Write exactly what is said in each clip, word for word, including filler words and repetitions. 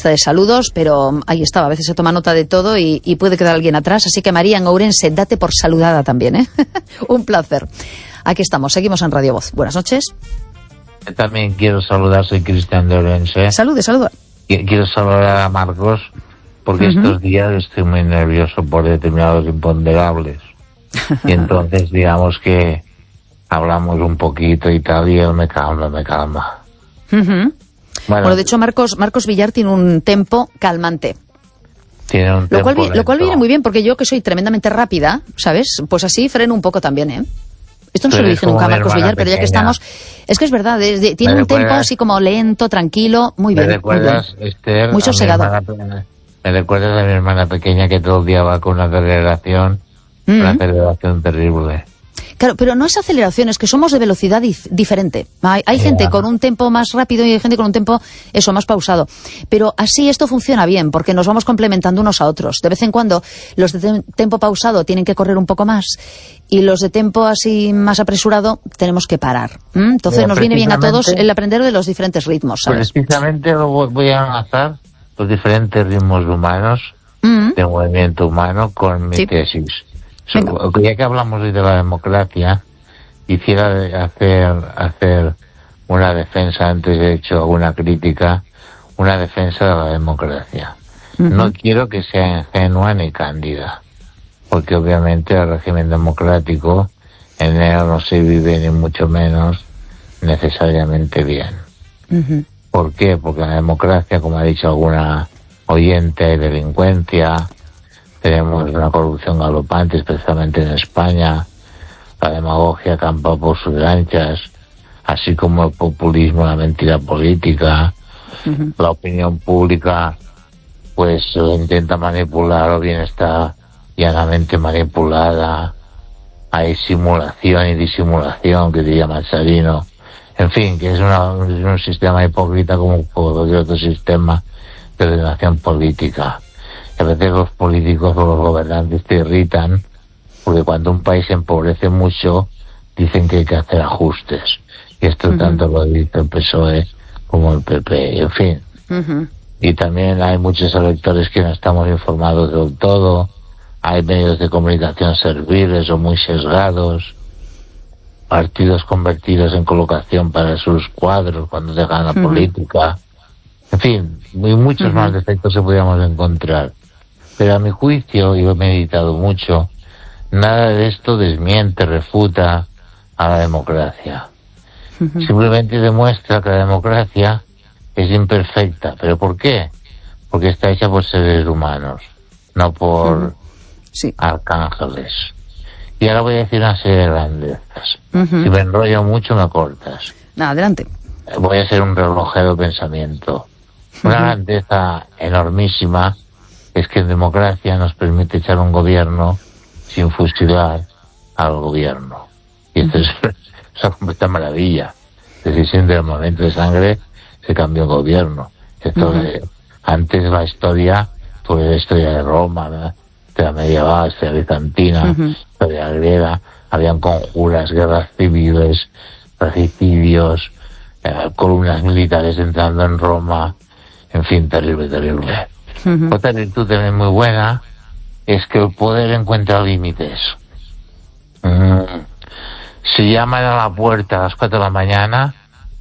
lista de saludos, pero ahí estaba, a veces se toma nota de todo y, y puede quedar alguien atrás, así que María en Ourense, date por saludada también, ¿eh? Un placer. Aquí estamos, seguimos en Radio Voz. Buenas noches. También quiero saludar, soy Cristian de Ourense. Salude, saluda. Quiero saludar a Marcos, porque uh-huh. estos días estoy muy nervioso por determinados imponderables. Y entonces, digamos que hablamos un poquito y tal, y él me calma, me calma. Uh-huh. Bueno, bueno, de hecho, Marcos Marcos Villar tiene un tempo calmante. Tiene un lo cual, tempo lo cual viene muy bien, porque yo que soy tremendamente rápida, ¿sabes? Pues así freno un poco también, ¿eh? Esto no se lo dije nunca a Marcos Villar, pero ya que estamos... Es que es verdad, es de, tiene un tempo así como lento, tranquilo, muy bien. ¿Me recuerdas, muy, bien. Esther, muy sosegado? Hermana, me recuerdas a mi hermana pequeña que todo el día va con una aceleración, mm. una aceleración terrible. Claro, pero no es aceleración, es que somos de velocidad dif diferente. Hay, hay gente con un tempo más rápido y hay gente con un tempo, eso, más pausado. Pero así esto funciona bien, porque nos vamos complementando unos a otros. De vez en cuando los de tempo pausado tienen que correr un poco más y los de tempo así más apresurado tenemos que parar. ¿Mm? Entonces Mira, nos viene bien a todos el aprender de los diferentes ritmos, ¿sabes? Precisamente voy a enlazar los diferentes ritmos humanos, ¿Mm? de movimiento humano, con mi sí. tesis. So, ya que hablamos hoy de la democracia, quisiera hacer hacer una defensa, antes he hecho alguna crítica, una defensa de la democracia. Uh-huh. No quiero que sea ingenua ni cándida, porque obviamente el régimen democrático en él no se vive ni mucho menos necesariamente bien. Uh-huh. ¿Por qué? Porque la democracia, como ha dicho alguna oyente, hay delincuencia. Tenemos una corrupción galopante, especialmente en España. La demagogia campa por sus anchas, así como el populismo, la mentira política. Uh-huh. La opinión pública, pues, lo intenta manipular o bien está llanamente manipulada. Hay simulación y disimulación, que diría Mazzarino. En fin, que es, una, es un sistema hipócrita como cualquier otro sistema de ordenación política. A veces los políticos o los gobernantes te irritan porque cuando un país se empobrece mucho dicen que hay que hacer ajustes, y esto uh-huh. tanto lo dice el P S O E como el P P, en fin. Uh-huh. Y también hay muchos electores que no estamos informados del todo, hay medios de comunicación serviles o muy sesgados, partidos convertidos en colocación para sus cuadros cuando dejan la uh-huh. política, en fin, y muchos uh-huh. más defectos se podríamos encontrar. Pero a mi juicio, y lo he meditado mucho, nada de esto desmiente, refuta a la democracia. Uh-huh. Simplemente demuestra que la democracia es imperfecta. ¿Pero por qué? Porque está hecha por seres humanos, no por uh-huh. sí. arcángeles. Y ahora voy a decir una serie de grandezas. Uh-huh. Si me enrollo mucho, me cortas. No, adelante. Voy a hacer un relojero pensamiento. Uh-huh. Una grandeza enormísima es que en democracia nos permite echar un gobierno sin fusilar al gobierno. Y esto uh-huh. es, es una completa maravilla. Es decir, siempre en el momento de sangre se cambió el gobierno. Esto uh-huh. de, antes la historia, pues la historia de Roma, ¿verdad? Historia medieval, historia bizantina, uh-huh. historia griega, habían conjuras, guerras civiles, regicidios, eh, columnas militares entrando en Roma, en fin, terrible, terrible. Uh-huh. Otra virtud también muy buena es que el poder encuentra límites. Mm. Si llaman a la puerta a las cuatro de la mañana,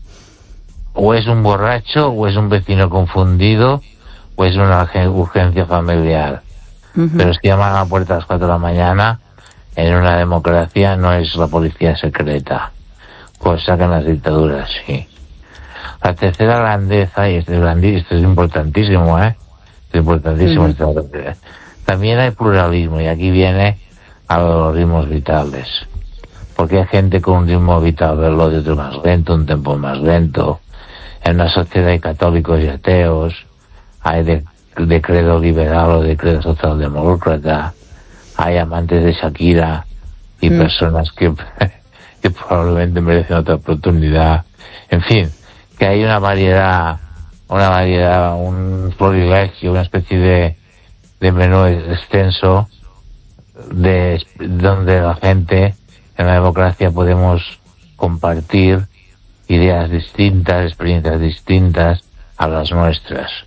o es un borracho, o es un vecino confundido, o es una urgencia familiar. Uh-huh. Pero si llaman a la puerta a las cuatro de la mañana, en una democracia no es la policía secreta, cosa que en las dictaduras sí. La tercera grandeza, y esto es, grandísimo, esto es importantísimo, ¿eh? Es importantísimo. Uh-huh. También hay pluralismo, y aquí viene a los ritmos vitales. Porque hay gente con un ritmo vital velódromo más lento, un tempo más lento. En una sociedad hay católicos y ateos, hay de, de credo liberal o de credo socialdemócrata, hay amantes de Shakira y uh-huh. personas que, que probablemente merecen otra oportunidad. En fin, que hay una variedad, una variedad, un privilegio, una especie de, de menú extenso de donde la gente en la democracia podemos compartir ideas distintas, experiencias distintas a las nuestras.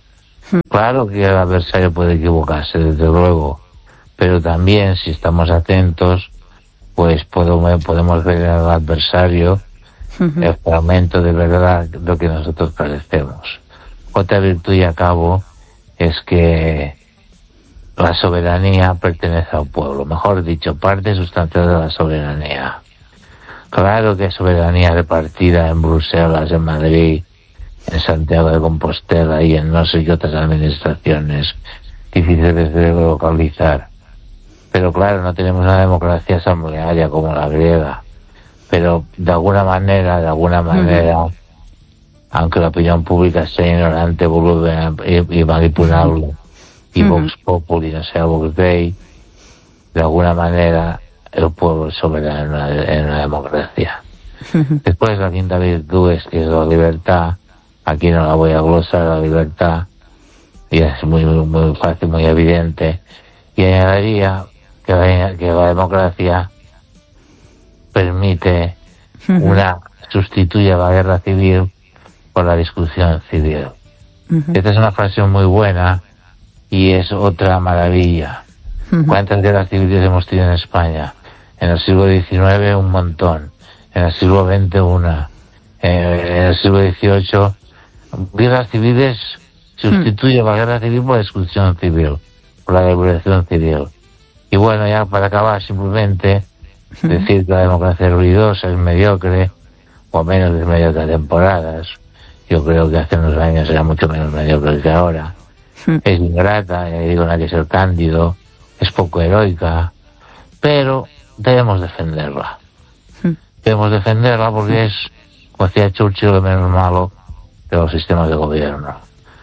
Claro que el adversario puede equivocarse, desde luego, pero también, si estamos atentos, pues podemos, podemos ver al adversario uh-huh. el fragmento de verdad de lo que nosotros parecemos. Otra virtud, y acabo, es que la soberanía pertenece al pueblo, mejor dicho, parte sustancial de la soberanía. Claro que hay soberanía repartida en Bruselas, en Madrid, en Santiago de Compostela y en no sé qué otras administraciones difíciles de localizar. Pero claro, no tenemos una democracia asamblearia como la griega. Pero de alguna manera, de alguna manera, uh-huh. aunque la opinión pública sea ignorante, voluble y, y manipulable, uh-huh. y Vox Populi no sea Vox Dei, de alguna manera el pueblo es soberano en una, en una democracia. Uh-huh. Después, la quinta virtud es que es la libertad. Aquí no la voy a glosar, la libertad, y es muy, muy, muy fácil, muy evidente. Y añadiría que la, que la democracia permite uh-huh. una, sustituye la guerra civil por la discusión civil. Uh-huh. Esta es una frase muy buena y es otra maravilla. Uh-huh. ¿Cuántas guerras civiles hemos tenido en España? En el siglo diecinueve un montón, en el siglo veinte una, en el siglo dieciocho guerras civiles, sustituye hmm. la guerra civil por la discusión civil, por la regulación civil. Y bueno, ya para acabar, simplemente hmm. decir que la democracia es ruidosa, es mediocre, o menos de mediocre temporadas. Yo creo que hace unos años era mucho menos mediocre que ahora. Hmm. Es ingrata, ya digo, no hay que ser cándido, es poco heroica, pero debemos defenderla. Hmm. Debemos defenderla porque es, como decía Churchill, lo menos malo de los sistemas de gobierno.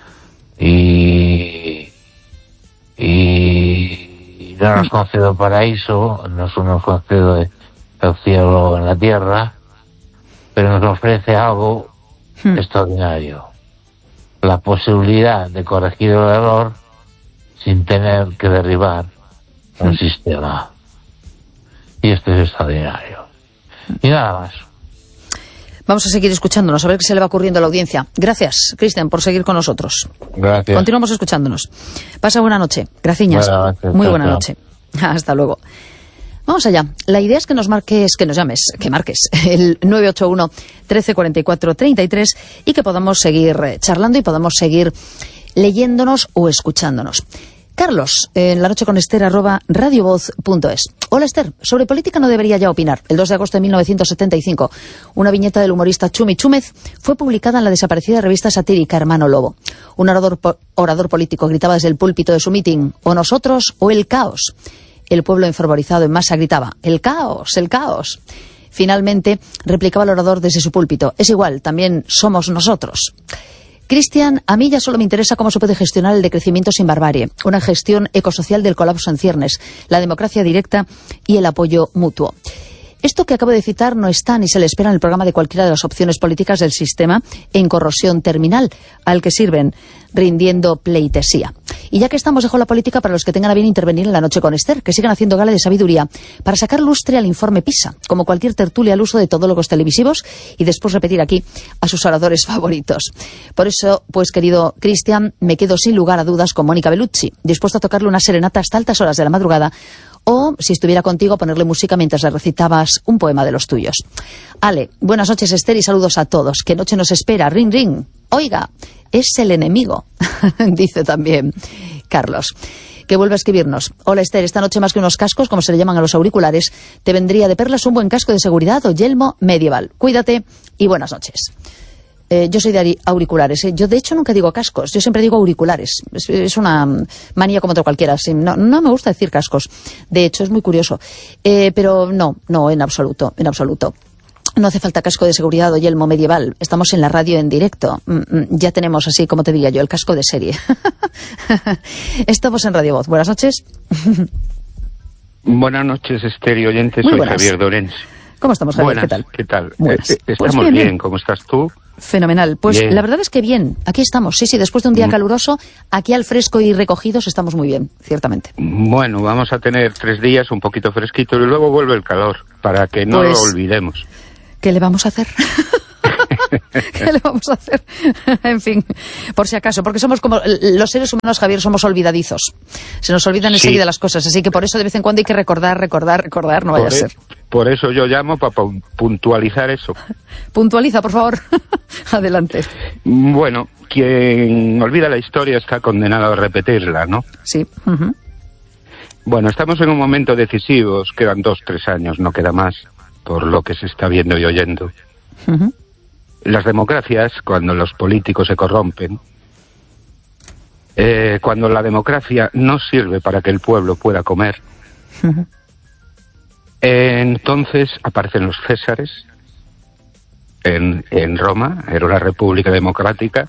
Y, y no nos concede el paraíso, no nos concede el cielo en la tierra, pero nos ofrece algo hmm. extraordinario. La posibilidad de corregir el error sin tener que derribar hmm. un sistema. Y esto es extraordinario. Y nada más. Vamos a seguir escuchándonos, a ver qué se le va ocurriendo a la audiencia. Gracias, Cristian, por seguir con nosotros. Gracias. Continuamos escuchándonos. Pasa buena noche. Graciñas. Buena noche. Muy buena noche. Hasta luego. Vamos allá. La idea es que nos marques, que nos llames, que marques el nueve ocho uno, trece cuarenta y cuatro, treinta y tres y que podamos seguir charlando y podamos seguir leyéndonos o escuchándonos. Carlos, en la noche con Esther, arroba radiovoz punto es. Hola Esther, sobre política no debería ya opinar. El dos de agosto de mil novecientos setenta y cinco, una viñeta del humorista Chumi Chúmez fue publicada en la desaparecida revista satírica Hermano Lobo. Un orador, po- orador político gritaba desde el púlpito de su mitin, o nosotros o el caos. El pueblo enfervorizado en masa gritaba, el caos, el caos. Finalmente, replicaba el orador desde su púlpito, es igual, también somos nosotros. Cristian, a mí ya solo me interesa cómo se puede gestionar el decrecimiento sin barbarie, una gestión ecosocial del colapso en ciernes, la democracia directa y el apoyo mutuo. Esto que acabo de citar no está ni se le espera en el programa de cualquiera de las opciones políticas del sistema en corrosión terminal, al que sirven rindiendo pleitesía. Y ya que estamos, dejo la política para los que tengan a bien intervenir en la noche con Esther, que sigan haciendo gala de sabiduría para sacar lustre al informe PISA, como cualquier tertulia al uso de todólogos televisivos y después repetir aquí a sus oradores favoritos. Por eso, pues querido Cristian, me quedo sin lugar a dudas con Mónica Bellucci, dispuesta a tocarle una serenata hasta altas horas de la madrugada, o, si estuviera contigo, ponerle música mientras le recitabas un poema de los tuyos. Ale, buenas noches Esther y saludos a todos. ¿Qué noche nos espera? Ring, ring. Oiga, es el enemigo, dice también Carlos, que vuelve a escribirnos. Hola Esther, esta noche más que unos cascos, como se le llaman a los auriculares, te vendría de perlas un buen casco de seguridad o yelmo medieval. Cuídate y buenas noches. Eh, yo soy de auriculares. ¿eh? Yo, de hecho, nunca digo cascos. Yo siempre digo auriculares. Es, es una manía como otra cualquiera. Sí, no, no me gusta decir cascos. De hecho, es muy curioso. Eh, pero no, no, en absoluto, en absoluto. No hace falta casco de seguridad o yelmo medieval. Estamos en la radio en directo. Mm, mm, ya tenemos, así como te diría yo, el casco de serie. Estamos en Radio Voz. Buenas noches. Buenas noches, Esther y oyentes. Soy Javier Dorens. ¿Cómo estamos, Javier? Buenas, ¿qué tal? ¿Qué tal? Buenas. Eh, estamos pues bien, bien. bien. ¿Cómo estás tú? Fenomenal. Pues bien. La verdad es que bien. Aquí estamos. Sí, sí, después de un día mm. caluroso, aquí al fresco y recogidos estamos muy bien, ciertamente. Bueno, vamos a tener tres días un poquito fresquito y luego vuelve el calor, para que no pues, lo olvidemos. ¿Qué le vamos a hacer? ¿Qué le vamos a hacer? En fin, por si acaso, porque somos como los seres humanos, Javier, somos olvidadizos. Se nos olvidan enseguida sí. las cosas, así que por eso de vez en cuando hay que recordar, recordar, recordar, no vaya por a ser. E- por eso yo llamo para puntualizar eso. Puntualiza, por favor. Adelante. Bueno, quien olvida la historia está condenado a repetirla, ¿no? Sí. Uh-huh. Bueno, estamos en un momento decisivo, quedan dos, tres años, no queda más, por lo que se está viendo y oyendo. Uh-huh. Las democracias, cuando los políticos se corrompen, eh, cuando la democracia no sirve para que el pueblo pueda comer, uh-huh. eh, entonces aparecen los Césares. En, en Roma era una república democrática,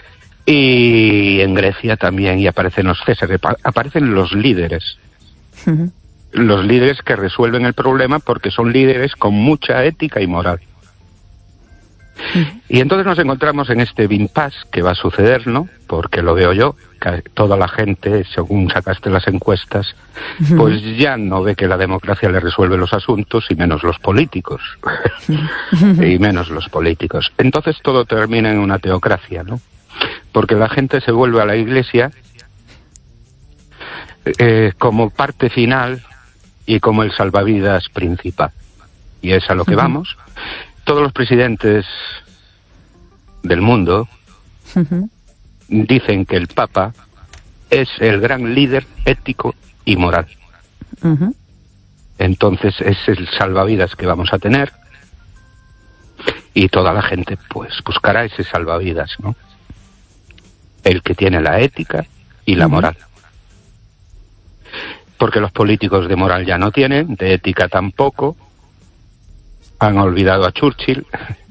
y en Grecia también, y aparecen los Césares, aparecen los líderes. Uh-huh. Los líderes que resuelven el problema porque son líderes con mucha ética y moral. Uh-huh. Y entonces nos encontramos en este impasse que va a suceder, ¿no? Porque lo veo yo, que toda la gente, según sacaste las encuestas, uh-huh. pues ya no ve que la democracia le resuelve los asuntos, y menos los políticos. Uh-huh. Y menos los políticos. Entonces todo termina en una teocracia, ¿no? Porque la gente se vuelve a la Iglesia eh, como parte final y como el salvavidas principal. Y es a lo que uh-huh. vamos. Todos los presidentes del mundo uh-huh. dicen que el Papa es el gran líder ético y moral. Uh-huh. Entonces es el salvavidas que vamos a tener, y toda la gente pues buscará ese salvavidas, ¿no? El que tiene la ética y la uh-huh. moral. Porque los políticos de moral ya no tienen, de ética tampoco. Han olvidado a Churchill.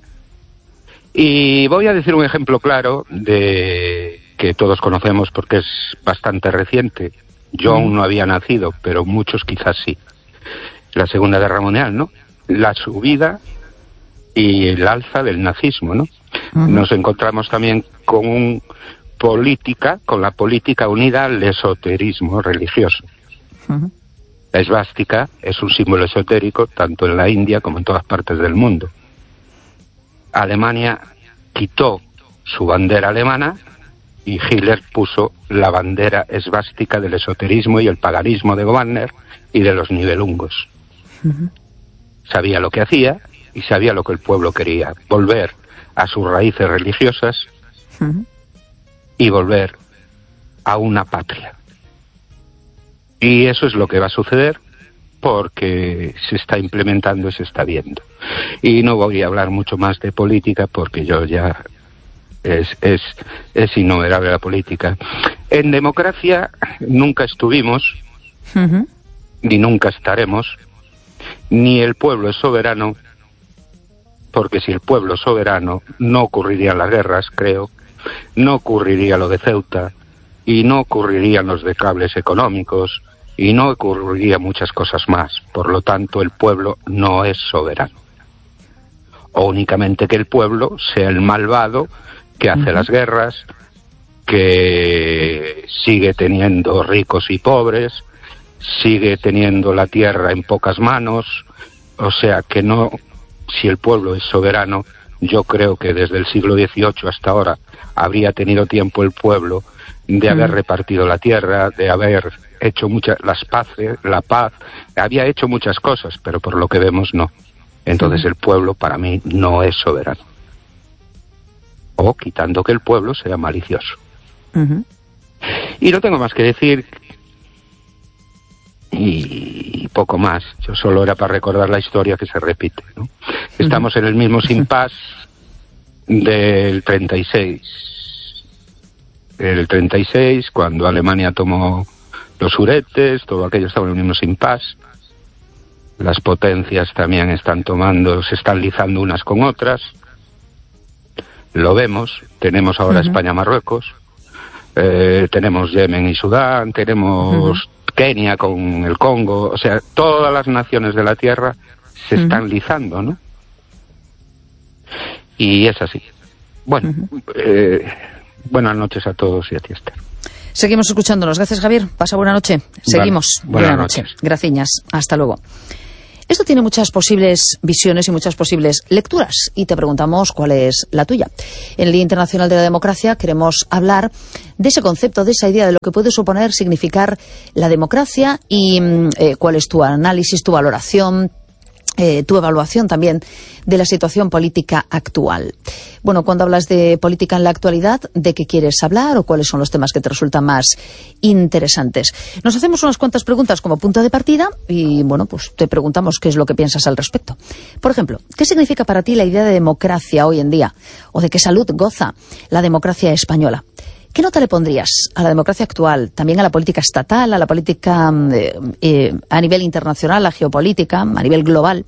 Y voy a decir un ejemplo claro de que todos conocemos porque es bastante reciente. Yo aún no había nacido, pero muchos quizás sí. La Segunda Guerra Mundial, ¿no? La subida y el alza del nazismo, ¿no? Uh-huh. Nos encontramos también con un política, con la política unida al esoterismo religioso. Uh-huh. La esvástica es un símbolo esotérico tanto en la India como en todas partes del mundo. Alemania quitó su bandera alemana y Hitler puso la bandera esvástica del esoterismo y el paganismo de Wagner y de los nibelungos. Uh-huh. Sabía lo que hacía y sabía lo que el pueblo quería: volver a sus raíces religiosas uh-huh. y volver a una patria. Y eso es lo que va a suceder porque se está implementando y se está viendo. Y no voy a hablar mucho más de política porque yo ya es, es, es innumerable la política. En democracia nunca estuvimos, uh-huh. ni nunca estaremos, ni el pueblo es soberano, porque si el pueblo es soberano no ocurrirían las guerras, creo, no ocurriría lo de Ceuta, y no ocurrirían los decables económicos, y no ocurriría muchas cosas más. Por lo tanto, el pueblo no es soberano. O únicamente que el pueblo sea el malvado que hace uh-huh. las guerras, que sigue teniendo ricos y pobres, sigue teniendo la tierra en pocas manos. O sea que no, si el pueblo es soberano, yo creo que desde el siglo dieciocho hasta ahora habría tenido tiempo el pueblo de uh-huh. haber repartido la tierra, de haber hecho muchas, las paces, la paz, había hecho muchas cosas, pero por lo que vemos no. Entonces el pueblo para mí no es soberano. O quitando que el pueblo sea malicioso. Uh-huh. Y no tengo más que decir, y poco más. Yo solo era para recordar la historia que se repite, ¿no? Uh-huh. Estamos en el mismo impasse del treinta y seis. El treinta y seis, cuando Alemania tomó los Sudetes, todo aquello estaba en el mismo impasse. Las potencias también están tomando, se están lizando unas con otras. Lo vemos, tenemos ahora uh-huh. España-Marruecos, eh, tenemos Yemen y Sudán, tenemos uh-huh. Kenia con el Congo, o sea, todas las naciones de la Tierra se uh-huh. están lizando, ¿no? Y es así. Bueno, uh-huh. eh, buenas noches a todos y a ti, Esther. Seguimos escuchándonos. Gracias, Javier. Pasa buena noche. Seguimos. Vale. Buenas Buena noches. noche. Graciñas. Hasta luego. Esto tiene muchas posibles visiones y muchas posibles lecturas, y te preguntamos cuál es la tuya. En el Día Internacional de la Democracia queremos hablar de ese concepto, de esa idea de lo que puede suponer, significar la democracia y eh, cuál es tu análisis, tu valoración, Eh, tu evaluación también de la situación política actual. Bueno, cuando hablas de política en la actualidad, ¿de qué quieres hablar o cuáles son los temas que te resultan más interesantes? Nos hacemos unas cuantas preguntas como punto de partida y, bueno, pues te preguntamos qué es lo que piensas al respecto. Por ejemplo, ¿qué significa para ti la idea de democracia hoy en día? ¿O de qué salud goza la democracia española? ¿Qué nota le pondrías a la democracia actual, también a la política estatal, a la política eh, eh, a nivel internacional, a la geopolítica, a nivel global,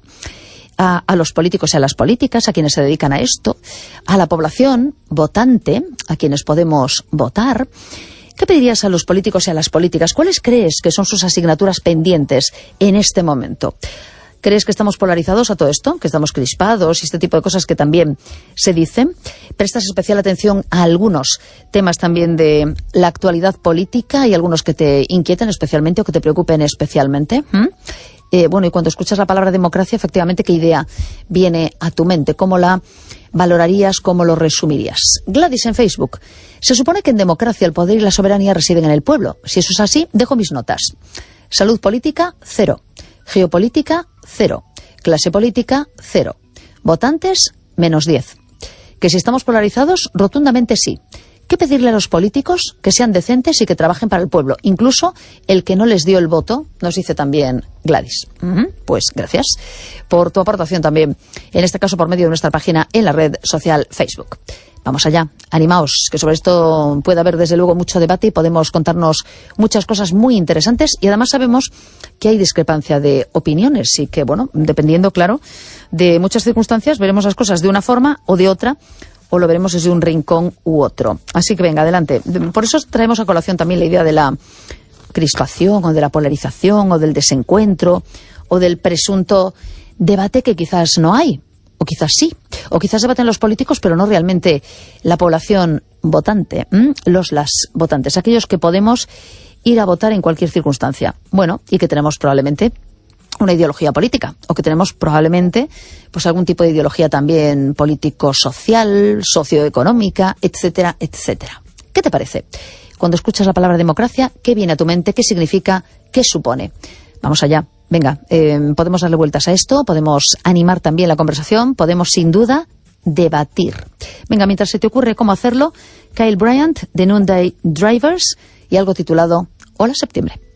a, a los políticos y a las políticas, a quienes se dedican a esto, a la población votante, a quienes podemos votar? ¿Qué pedirías a los políticos y a las políticas? ¿Cuáles crees que son sus asignaturas pendientes en este momento? ¿Crees que estamos polarizados a todo esto? ¿Que estamos crispados y este tipo de cosas que también se dicen? ¿Prestas especial atención a algunos temas también de la actualidad política y algunos que te inquieten especialmente o que te preocupen especialmente? ¿Mm? Eh, bueno, y cuando escuchas la palabra democracia, efectivamente, ¿qué idea viene a tu mente? ¿Cómo la valorarías? ¿Cómo lo resumirías? Gladys en Facebook. Se supone que en democracia el poder y la soberanía residen en el pueblo. Si eso es así, dejo mis notas. Salud política, cero. Geopolítica, cero. Clase política, cero. Votantes, menos diez. ¿Que si estamos polarizados? Rotundamente sí. ¿Qué pedirle a los políticos? Que sean decentes y que trabajen para el pueblo. Incluso el que no les dio el voto, nos dice también Gladys. Uh-huh. Pues gracias por tu aportación también, en este caso por medio de nuestra página en la red social Facebook. Vamos allá, animaos, que sobre esto puede haber desde luego mucho debate y podemos contarnos muchas cosas muy interesantes, y además sabemos que hay discrepancia de opiniones y que, bueno, dependiendo, claro, de muchas circunstancias, veremos las cosas de una forma o de otra, o lo veremos desde un rincón u otro. Así que venga, adelante. Por eso traemos a colación también la idea de la crispación o de la polarización o del desencuentro o del presunto debate que quizás no hay. O quizás sí, o quizás debaten los políticos, pero no realmente la población votante, ¿m? los las votantes, aquellos que podemos ir a votar en cualquier circunstancia. Bueno, y que tenemos probablemente una ideología política, o que tenemos probablemente pues algún tipo de ideología también político-social, socioeconómica, etcétera, etcétera. ¿Qué te parece? Cuando escuchas la palabra democracia, ¿qué viene a tu mente? ¿Qué significa? ¿Qué supone? Vamos allá. Venga, eh, podemos darle vueltas a esto, podemos animar también la conversación, podemos sin duda debatir. Venga, mientras se te ocurre cómo hacerlo, Kyle Bryant de Noonday Drivers y algo titulado Hola Septiembre.